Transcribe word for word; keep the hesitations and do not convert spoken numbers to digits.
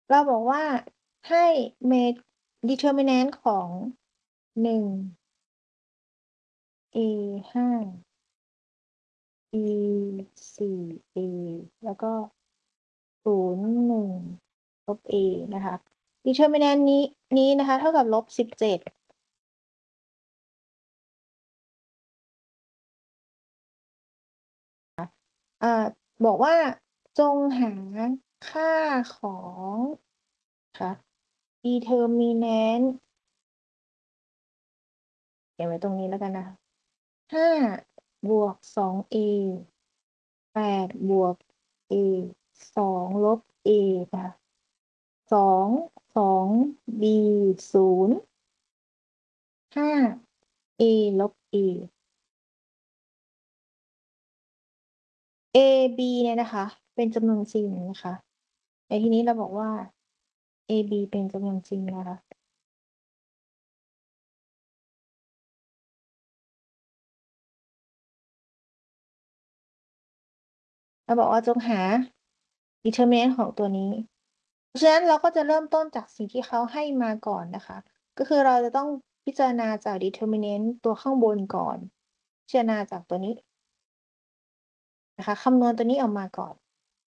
เราบอกว่าให้เม determinant ของ หนึ่ง a ห้า b สี่ a แล้วก็ ศูนย์ หนึ่ง ลบ a นะคะ determinant นี้ นี้นะคะเท่ากับ ลบสิบเจ็ด อ่า บอกว่าจงหาค่าของ คะ determinant เขียนไว้ตรงนี้แล้วกันนะคะ ห้า บวก สอง a แปด บวก a สอง ลบ a ค่ะ สอง สอง b ศูนย์ ห้า a ลบ a a b เนี่ยนะคะเป็นจำนวนจริงนะคะแต่ทีนี้เราบอกว่า a b เป็นจำนวนจริงนะคะเราบอกว่าจงหา determinant ของตัวนี้เพราะฉะนั้นเราก็จะเริ่มต้นจากสิ่งที่เขาให้มาก่อนนะคะก็คือเราจะต้องพิจารณาจาก determinant ตัวข้างบนก่อนพิจารณาจากตัวนี้นะคะคำนวณตัวนี้ออกมาก่อน